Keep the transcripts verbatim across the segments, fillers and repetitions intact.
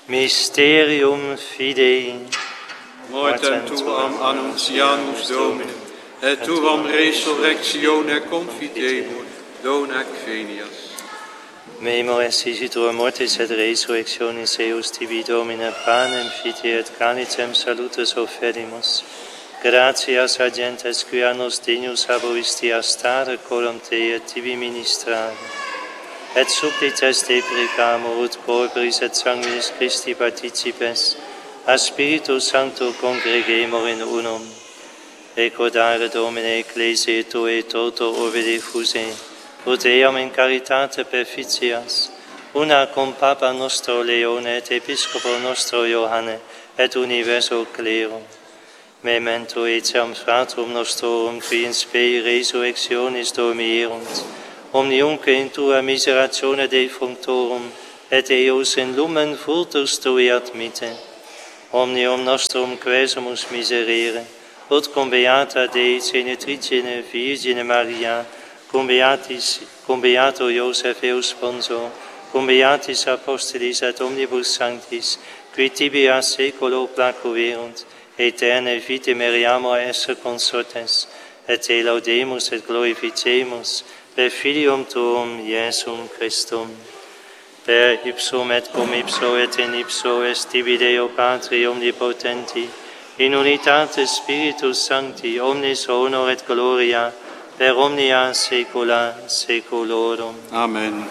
Mysterium Fidei. Mortem tuam annunciamus Domine, et tuam resurrectione confidemur, donac venias. Memores igitur mortis et resurrectionis eius tibi Domine, panem fide et calicem salutis oferimus. Gratias agentes quia nos dignus habuisti a stare coram te et tibi ministrare. Et supplices deprecamur ut corporis et sanguinis Christi participes, a Spiritus Sancto congregemur in unum. Recordare Domine ecclesiae Tue toto orbe diffuse, ut eam in caritate perficias, una cum Papa nostro Leone et Episcopo nostro Johanne, et universo clerum. Memento etiam fratrum nostrorum, qui in spei resurrectionis dormierunt, omniumque in Tua miseratione defunctorum, et eius in lumen vultus Tui admitte. Omnium nostrum quesumus miserere, ut cum beata Dei Genitricine Virgine Maria, cum beatis, cum beato Iosef eus sponsor, cum beatis apostolis et omnibus sanctis, qui tibi a seculo placuerunt, aeterne vite meriamur esse consortes, et te laudemus et glorificemus, per Filium Tuum, Iesum Christum. Per ipsum et cum ipso et in ipso est tibi Deo Patri omnipotenti, in unitate Spiritus Sancti, omnis honor et gloria, per omnia saecula saeculorum. Amen.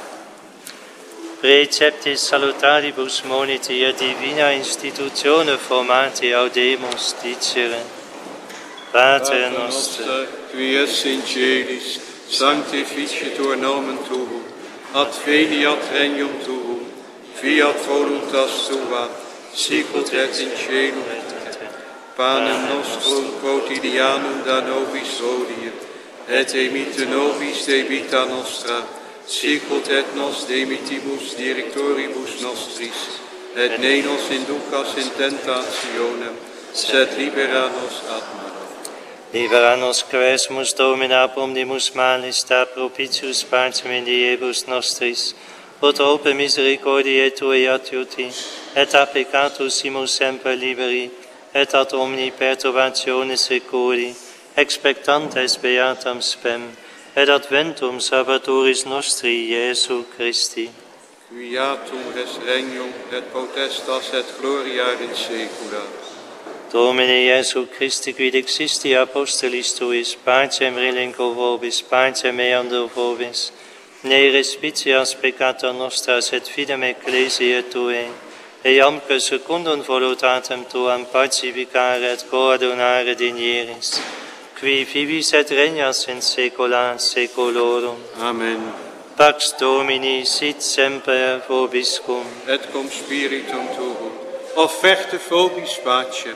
Preceptis salutaribus moniti et divina institutione formati audemus dicere. Pater noster, qui es in celis, sanctificitur nomen Tuum, adveniat regnum Tuum, fiat voluntas Tua, sicut et in cielo. Panem nostrum quotidianum da nobis hodie, et emitte nobis debita nostra, sicut et nos demitibus directoribus nostris, et ne nos inducas in tentationem, sed libera nos ad malo. Libera nos quesumus Domine ab omnibus malis, da propitius pacem in diebus nostris, ut ope misericordiae Tuae adjuti, et a peccatus simus semper liberi, et ad omni perturbatione securi, expectantes beatam spem, et adventum Salvatoris nostri Iesu Christi. Quiatum res regnum et potestas et gloria in saecula. Domine Iesu Christi, quid existi apostolis Tuis, pacem relinquo vobis, pacem meam do vobis, ne respicias peccata nostras et fidem ecclesiae Tuae, eamque secundum voluntatem Tuam pacificare et coadunare dignieris, qui vivis et regnas in saecula saeculorum. Amen. Pax Domini sit semper vobiscum. Et cum spiritum tuum, offerte vobis pacem.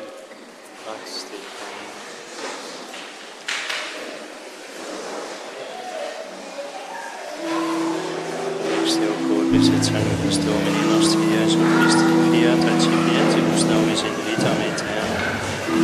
Deo corpus et sanguis Domini nostri Iesu Christi, fiat accipientibus nobis in vitam